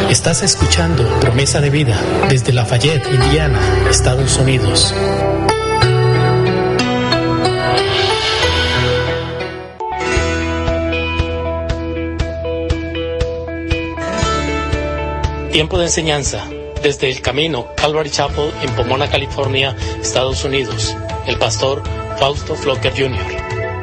Estás escuchando Promesa de Vida desde Lafayette, Indiana, Estados Unidos. Tiempo de enseñanza desde El Camino, Calvary Chapel en Pomona, California, Estados Unidos. El pastor Fausto Flocker Jr.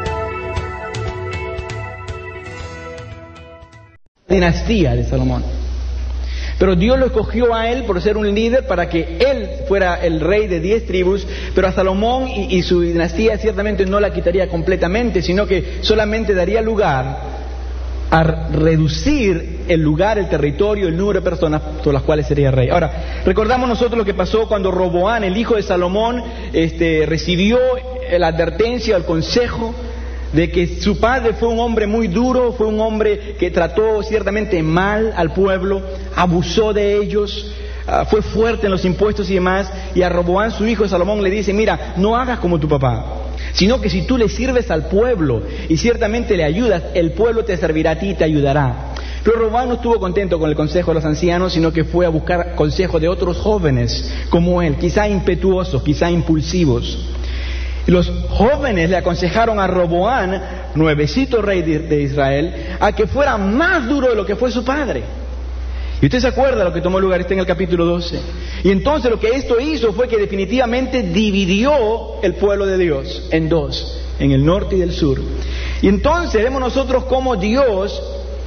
Dinastía de Salomón. Pero Dios lo escogió a él por ser un líder para que él fuera el rey de 10 tribus, pero a Salomón y su dinastía ciertamente no la quitaría completamente, sino que solamente daría lugar a reducir el lugar, el territorio, el número de personas por las cuales sería rey. Ahora, recordamos nosotros lo que pasó cuando Roboán, el hijo de Salomón, recibió la advertencia, el consejo de que su padre fue un hombre muy duro, fue un hombre que trató ciertamente mal al pueblo, abusó de ellos, fue fuerte en los impuestos y demás, y a Roboán, su hijo de Salomón, le dice: mira, no hagas como tu papá, sino que si tú le sirves al pueblo y ciertamente le ayudas, el pueblo te servirá a ti y te ayudará. Pero Roboán no estuvo contento con el consejo de los ancianos, sino que fue a buscar consejo de otros jóvenes como él, quizá impetuosos, quizá impulsivos. Y los jóvenes le aconsejaron a Roboán, nuevecito rey de Israel, a que fuera más duro de lo que fue su padre. Y usted se acuerda de lo que tomó lugar, está en el capítulo 12. Y entonces lo que esto hizo fue que definitivamente dividió el pueblo de Dios en dos, en el norte y el sur. Y entonces vemos nosotros cómo Dios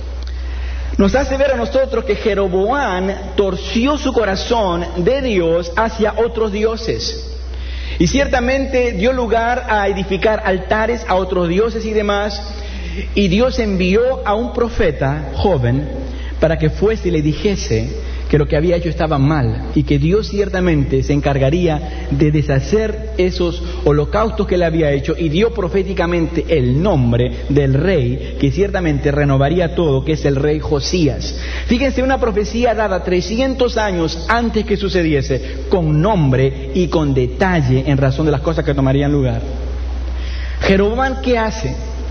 nos hace ver a nosotros que Jeroboam torció su corazón de Dios hacia otros dioses. Y ciertamente dio lugar a edificar altares a otros dioses y demás. Y Dios envió a un profeta joven para que fuese y le dijese que lo que había hecho estaba mal y que Dios ciertamente se encargaría de deshacer esos holocaustos que le había hecho, y dio proféticamente el nombre del rey que ciertamente renovaría todo, que es el rey Josías. Fíjense, una profecía dada 300 años antes que sucediese, con nombre y con detalle en razón de las cosas que tomarían lugar. Jeroboam, ¿qué hace?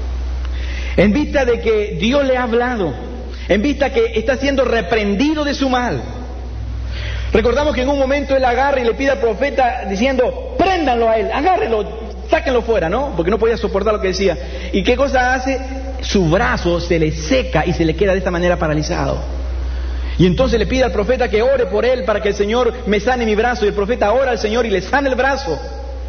En vista de que Dios le ha hablado, en vista que está siendo reprendido de su mal. Recordamos que en un momento él agarra y le pide al profeta diciendo: préndanlo a él, agárrenlo, sáquenlo fuera, ¿no? Porque no podía soportar lo que decía. ¿Y qué cosa hace? Su brazo se le seca y se le queda de esta manera paralizado. Y entonces le pide al profeta que ore por él para que el Señor me sane mi brazo. Y el profeta ora al Señor y le sana el brazo.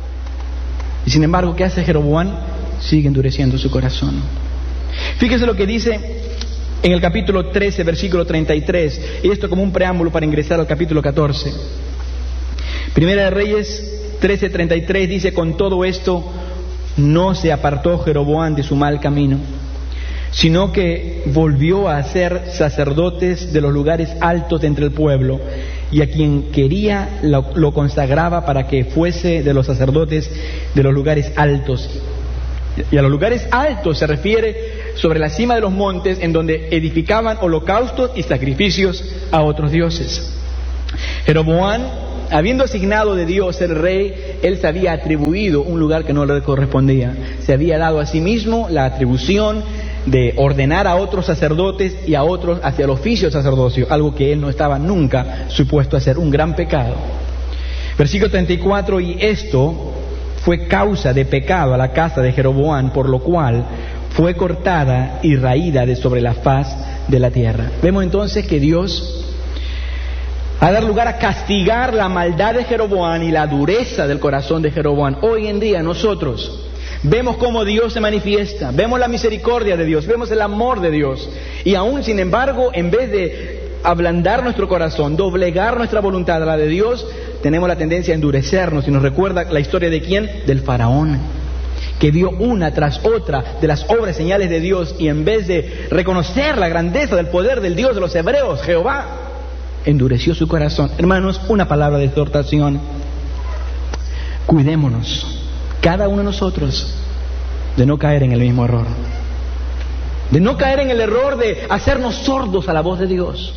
Y sin embargo, ¿qué hace Jeroboam? Sigue endureciendo su corazón. Fíjese lo que dice en el capítulo 13, versículo 33, y esto como un preámbulo para ingresar al capítulo 14. Primera de Reyes 13:33 dice: con todo esto no se apartó Jeroboam de su mal camino, sino que volvió a ser sacerdotes de los lugares altos de entre el pueblo, y a quien quería lo consagraba para que fuese de los sacerdotes de los lugares altos. Y a los lugares altos se refiere sobre la cima de los montes, en donde edificaban holocaustos y sacrificios a otros dioses. Jeroboam, habiendo asignado de Dios el rey, él se había atribuido un lugar que no le correspondía. Se había dado a sí mismo la atribución de ordenar a otros sacerdotes y a otros hacia el oficio del sacerdocio, algo que él no estaba nunca supuesto a hacer, un gran pecado. Versículo 34: y esto fue causa de pecado a la casa de Jeroboam, por lo cual fue cortada y raída de sobre la faz de la tierra. Vemos entonces que Dios, a dar lugar a castigar la maldad de Jeroboam y la dureza del corazón de Jeroboam, hoy en día nosotros vemos cómo Dios se manifiesta, vemos la misericordia de Dios, vemos el amor de Dios, y aún sin embargo, en vez de ablandar nuestro corazón, doblegar nuestra voluntad a la de Dios, tenemos la tendencia a endurecernos. Y nos recuerda la historia de ¿quién? Del faraón, que vio una tras otra de las obras y señales de Dios, y en vez de reconocer la grandeza del poder del Dios de los hebreos, Jehová, endureció su corazón. Hermanos, una palabra de exhortación: cuidémonos, cada uno de nosotros, de no caer en el mismo error, de no caer en el error de hacernos sordos a la voz de Dios,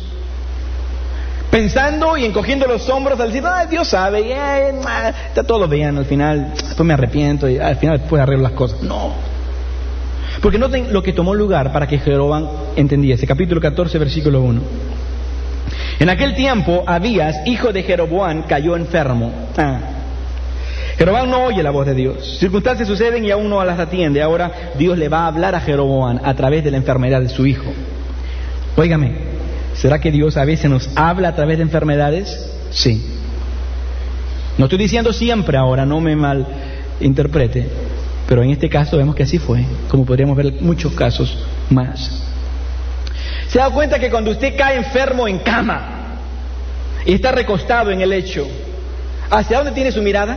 pensando y encogiendo los hombros al decir: Dios sabe, está todo bien, al final después me arrepiento y al final después arreglo las cosas. No, porque noten lo que tomó lugar para que Jeroboam entendiese. Capítulo 14, versículo 1. En aquel tiempo, Abías, hijo de Jeroboam, cayó enfermo. Jeroboam no oye la voz de Dios. Circunstancias suceden y aún no las atiende. Ahora Dios le va a hablar a Jeroboam a través de la enfermedad de su hijo. Óigame, ¿será que Dios a veces nos habla a través de enfermedades? Sí. No estoy diciendo siempre ahora, no me malinterprete, pero en este caso vemos que así fue, como podríamos ver muchos casos más. ¿Se da cuenta que cuando usted cae enfermo en cama y está recostado en el lecho, ¿hacia dónde tiene su mirada?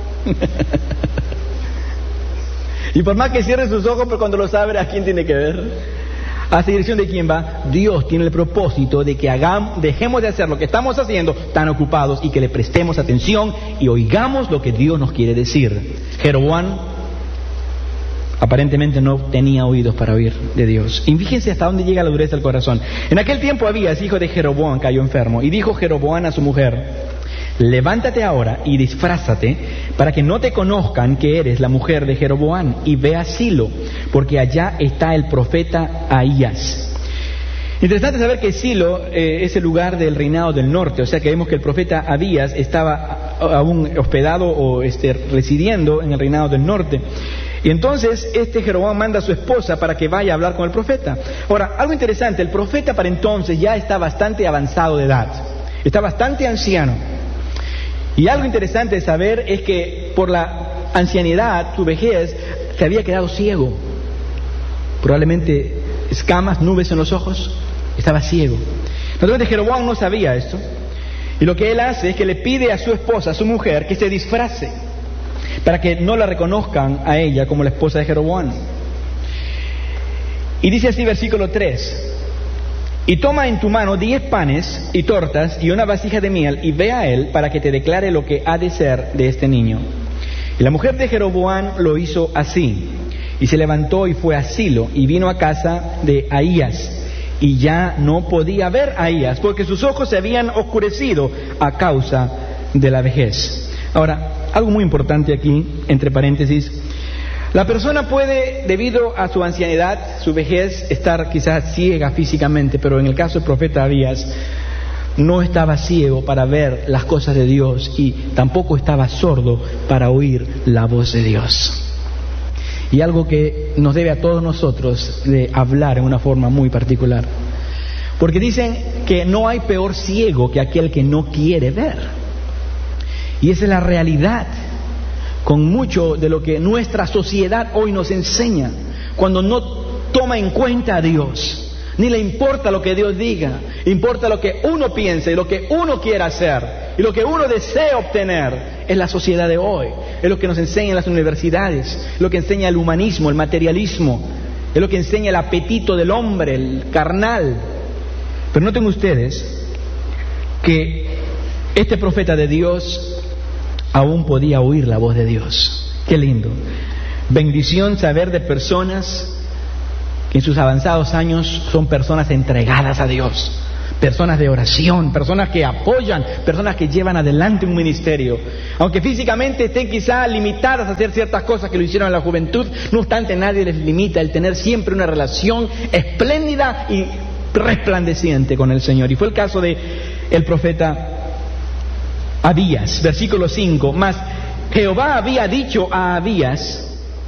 Y por más que cierre sus ojos, pero cuando los abre, ¿a quién tiene que ver? ¿Hacia dirección de quién va? Dios tiene el propósito de que dejemos de hacer lo que estamos haciendo tan ocupados y que le prestemos atención y oigamos lo que Dios nos quiere decir. Jeroboam aparentemente no tenía oídos para oír de Dios. Y fíjense hasta dónde llega la dureza del corazón. En aquel tiempo Abías, hijo de Jeroboam, cayó enfermo, y dijo Jeroboam a su mujer: levántate ahora y disfrázate para que no te conozcan que eres la mujer de Jeroboam, y ve a Silo, porque allá está el profeta Ahías. Interesante saber que Silo es el lugar del reinado del norte, o sea que vemos que el profeta Abías estaba aún hospedado o residiendo en el reinado del norte. Y entonces Jeroboam manda a su esposa para que vaya a hablar con el profeta. Ahora, algo interesante, el profeta para entonces ya está bastante avanzado de edad, está bastante anciano. Y algo interesante de saber es que por la ancianidad, su vejez, se había quedado ciego. Probablemente escamas, nubes en los ojos, estaba ciego. Naturalmente Jeroboam no sabía esto. Y lo que él hace es que le pide a su esposa, a su mujer, que se disfrace para que no la reconozcan a ella como la esposa de Jeroboam. Y dice así, versículo 3: y toma en tu mano 10 panes y tortas y una vasija de miel, y ve a él para que te declare lo que ha de ser de este niño. Y la mujer de Jeroboam lo hizo así, y se levantó y fue a Silo, y vino a casa de Ahías, y ya no podía ver a Ahías, porque sus ojos se habían oscurecido a causa de la vejez. Ahora, algo muy importante aquí, entre paréntesis: la persona puede, debido a su ancianidad, su vejez, estar quizás ciega físicamente, pero en el caso del profeta Abías, no estaba ciego para ver las cosas de Dios y tampoco estaba sordo para oír la voz de Dios. Y algo que nos debe a todos nosotros de hablar en una forma muy particular. Porque dicen que no hay peor ciego que aquel que no quiere ver. Y esa es la realidad con mucho de lo que nuestra sociedad hoy nos enseña, cuando no toma en cuenta a Dios, ni le importa lo que Dios diga, importa lo que uno piensa y lo que uno quiera hacer y lo que uno desea obtener. Es la sociedad de hoy, es lo que nos enseñan las universidades, es lo que enseña el humanismo, el materialismo, es lo que enseña el apetito del hombre, el carnal. Pero noten ustedes que este profeta de Dios aún podía oír la voz de Dios. Qué lindo. Bendición saber de personas que en sus avanzados años son personas entregadas a Dios, personas de oración, personas que apoyan, personas que llevan adelante un ministerio. Aunque físicamente estén quizá limitadas a hacer ciertas cosas que lo hicieron en la juventud, no obstante nadie les limita el tener siempre una relación espléndida y resplandeciente con el Señor. Y fue el caso de el profeta Abías, versículo 5: mas Jehová había dicho a Ahías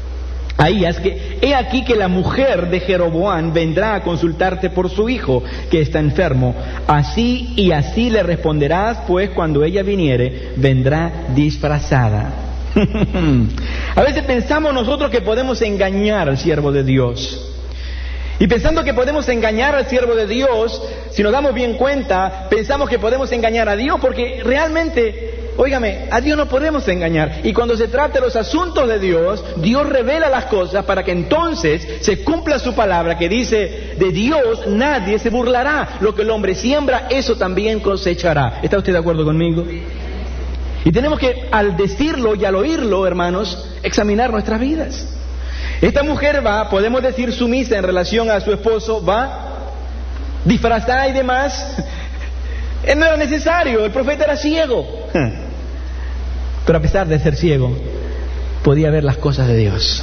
que he aquí que la mujer de Jeroboam vendrá a consultarte por su hijo que está enfermo. Así y así le responderás, pues cuando ella viniere, vendrá disfrazada. A veces pensamos nosotros que podemos engañar al siervo de Dios. Y pensando que podemos engañar al siervo de Dios, si nos damos bien cuenta, pensamos que podemos engañar a Dios, porque realmente, óigame, a Dios no podemos engañar. Y cuando se trata de los asuntos de Dios, Dios revela las cosas para que entonces se cumpla su palabra que dice: de Dios nadie se burlará. Lo que el hombre siembra, eso también cosechará. ¿Está usted de acuerdo conmigo? Y tenemos que, al decirlo y al oírlo, hermanos, examinar nuestras vidas. Esta mujer va, podemos decir, sumisa en relación a su esposo, va disfrazada y demás. No era necesario, el profeta era ciego. Pero a pesar de ser ciego, podía ver las cosas de Dios.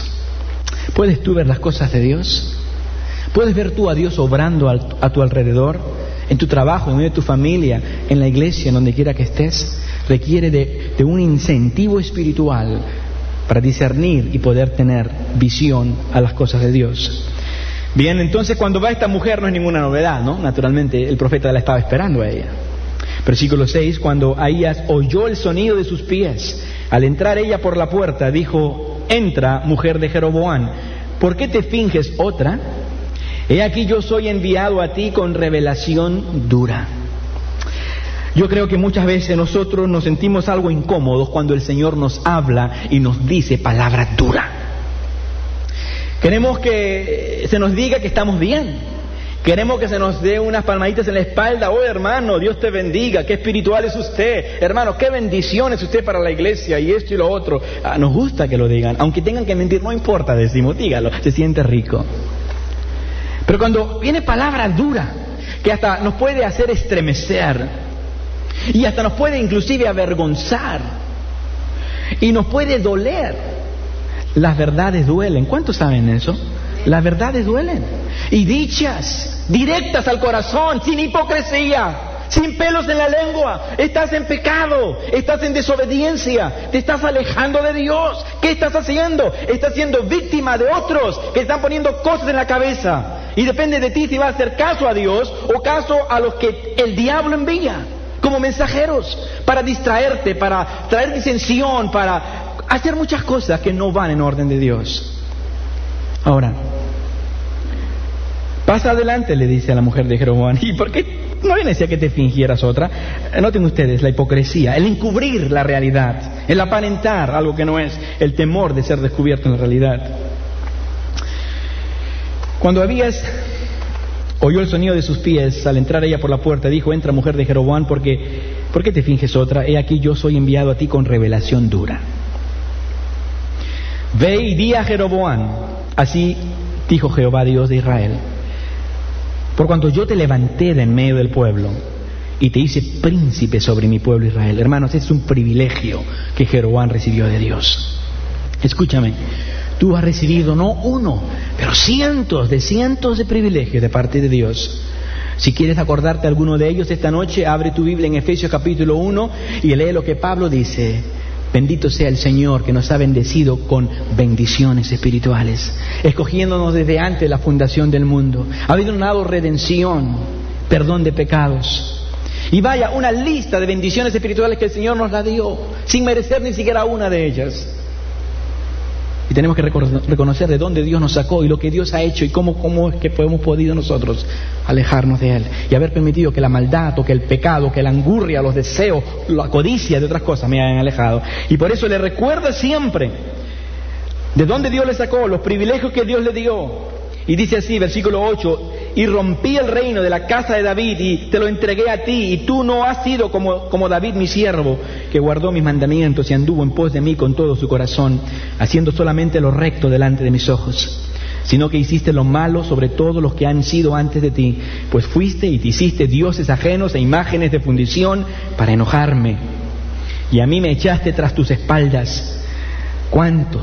¿Puedes tú ver las cosas de Dios? ¿Puedes ver tú a Dios obrando a tu alrededor? en tu trabajo, en medio de tu familia, en la iglesia, en donde quiera que estés, requiere de un incentivo espiritual para discernir y poder tener visión a las cosas de Dios. Bien, entonces cuando va esta mujer no es ninguna novedad, ¿no? Naturalmente el profeta la estaba esperando a ella. Versículo 6, cuando Ahías oyó el sonido de sus pies, al entrar ella por la puerta, dijo: entra, mujer de Jeroboam, ¿por qué te finges otra? He aquí yo soy enviado a ti con revelación dura. Yo creo que muchas veces nosotros nos sentimos algo incómodos cuando el Señor nos habla y nos dice palabra dura. Queremos que se nos diga que estamos bien. Queremos que se nos dé unas palmaditas en la espalda. Oh, hermano, Dios te bendiga, qué espiritual es usted. Hermano, qué bendición es usted para la iglesia y esto y lo otro. Nos gusta que lo digan, aunque tengan que mentir, no importa, decimos, dígalo, se siente rico. Pero cuando viene palabra dura, que hasta nos puede hacer estremecer, y hasta nos puede inclusive avergonzar, y nos puede doler, las verdades duelen. ¿Cuántos saben eso? Las verdades duelen. Y dichas, directas al corazón, sin hipocresía, sin pelos en la lengua. Estás en pecado, estás en desobediencia, te estás alejando de Dios. ¿Qué estás haciendo? Estás siendo víctima de otros que están poniendo cosas en la cabeza. Y depende de ti si vas a hacer caso a Dios o caso a los que el diablo envía como mensajeros para distraerte, para traer disensión, para hacer muchas cosas que no van en orden de Dios. Ahora, pasa adelante, le dice a la mujer de Jeroboam. ¿Y por qué no viene decía que te fingieras otra? Noten ustedes la hipocresía, el encubrir la realidad, el aparentar algo que no es, el temor de ser descubierto en la realidad. Cuando Ahías oyó el sonido de sus pies, al entrar ella por la puerta, dijo: entra, mujer de Jeroboam, ¿por qué te finges otra? He aquí yo soy enviado a ti con revelación dura. Ve y di a Jeroboam: así dijo Jehová, Dios de Israel, por cuanto yo te levanté de en medio del pueblo y te hice príncipe sobre mi pueblo Israel. Hermanos, es un privilegio que Jeroboam recibió de Dios. Escúchame, tú has recibido no uno, pero cientos de privilegios de parte de Dios. Si quieres acordarte de alguno de ellos esta noche, abre tu Biblia en Efesios capítulo 1 y lee lo que Pablo dice. Bendito sea el Señor que nos ha bendecido con bendiciones espirituales, escogiéndonos desde antes de la fundación del mundo, habiendo dado redención, perdón de pecados. Y vaya, una lista de bendiciones espirituales que el Señor nos la dio, sin merecer ni siquiera una de ellas. Y tenemos que reconocer de dónde Dios nos sacó y lo que Dios ha hecho y cómo es que hemos podido nosotros alejarnos de Él y haber permitido que la maldad o que el pecado, que la angurria, los deseos, la codicia de otras cosas me hayan alejado. Y por eso le recuerda siempre de dónde Dios le sacó, los privilegios que Dios le dio. Y dice así, versículo 8: y rompí el reino de la casa de David y te lo entregué a ti, y tú no has sido como David mi siervo, que guardó mis mandamientos y anduvo en pos de mí con todo su corazón, haciendo solamente lo recto delante de mis ojos, sino que hiciste lo malo sobre todos los que han sido antes de ti, pues fuiste y te hiciste dioses ajenos e imágenes de fundición para enojarme, y a mí me echaste tras tus espaldas. ¿Cuántos